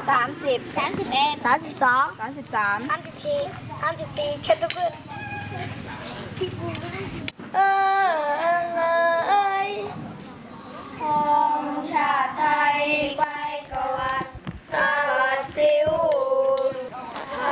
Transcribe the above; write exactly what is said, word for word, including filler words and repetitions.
สามสิบสามสิบเอ็ดสามสิบสองสามสิบสามสามสิบสี่สามสิบสี่เช็ดทุกคนเออ